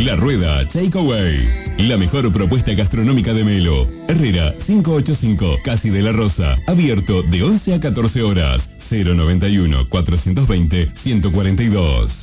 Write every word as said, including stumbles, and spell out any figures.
La Rueda Takeaway. La mejor propuesta gastronómica de Melo. Herrera cinco ochenta y cinco, Casi de la Rosa. Abierto de once a catorce horas. cero noventa y uno, cuatrocientos veinte, ciento cuarenta y dos.